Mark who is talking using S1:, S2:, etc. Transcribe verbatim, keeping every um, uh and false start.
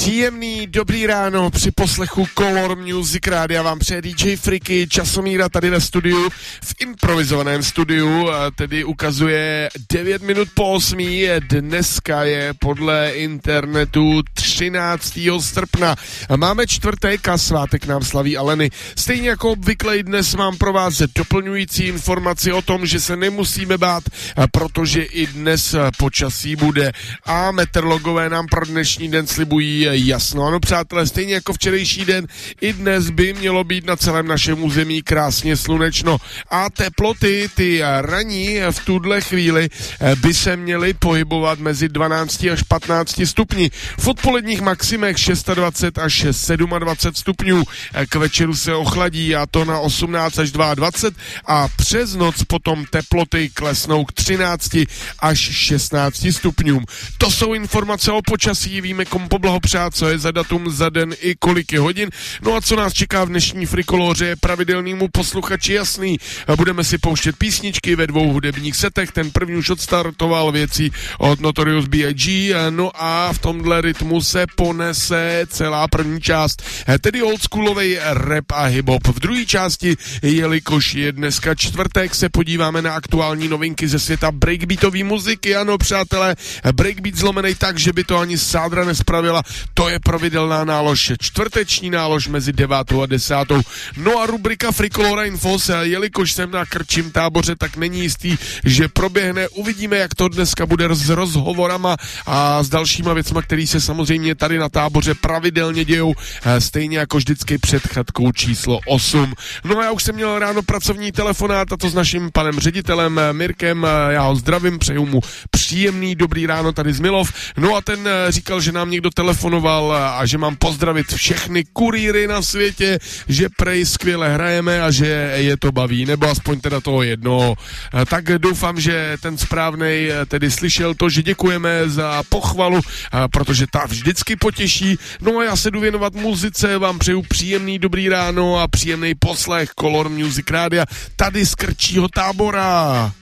S1: Příjemný dobrý ráno při poslechu Color Music Rádia vám přeje D J Friky, Časomíra tady ve studiu, v improvizovaném studiu, tedy ukazuje devět minut po osmí, dneska je podle internetu třináctého srpna. Máme čtvrtek a svátek nám slaví Aleny. Stejně jako obvykle i dnes mám pro vás doplňující informaci o tom, že se nemusíme bát, protože i dnes počasí bude a meteorologové nám pro dnešní den slibují jasno. Ano, přátelé, stejně jako včerejší den, i dnes by mělo být na celém našem území krásně slunečno a teploty, ty ranní v tuhle chvíli by se měly pohybovat mezi dvanáct až patnáct stupni. V odpoledních maximech dvacet šest až dvacet sedm stupňů. K večeru se ochladí a to na osmnáct až dvacet dva a přes noc potom teploty klesnou k třinácti až šestnácti stupňům. To jsou informace o počasí, víme komu poblahopřát, co je za datum, za den i kolik je hodin. No a co nás čeká v dnešní Frikoloře je pravidelnému posluchači jasný. Budeme si pouštět písničky ve dvou hudebních setech, ten první už odstartoval věcí od Notorious B I G, no a v tomhle rytmu se ponese celá první část, tedy oldschoolovej rap a hip-hop. V druhé části, jelikož je dneska čtvrtek, se podíváme na aktuální novinky ze světa breakbeatové muziky. Ano, přátelé, breakbeat zlomenej tak, že by to ani sádra nespravila, to je pravidelná nálož, čtvrteční nálož mezi devátou a desátou. No a rubrika Frikolora Infos, jelikož jsem na Krčím Táboře, tak není jistý, že proběhne. Uvidíme, jak to dneska bude s rozhovorama a s dalšíma věcma, které se samozřejmě tady na Táboře pravidelně dějou, stejně jako vždycky před chatkou číslo osm. No a já už jsem měl ráno pracovní telefonát, a to s naším panem ředitelem Mirkem, já ho zdravím, přeju mu příjemný dobrý ráno tady z Milov. No a ten říkal, že nám někdo telefonoval a že mám pozdravit všechny kurýry na světě, že prej skvěle hrajeme a že je to baví, nebo aspoň teda toho jedno. Tak doufám, že ten správnej tedy slyšel to, že děkujeme za pochvalu, protože ta vždycky potěší. No a já se jdu věnovat muzice, vám přeju příjemný dobrý ráno a příjemný poslech Color Music Rádia tady z Krčího Tábora.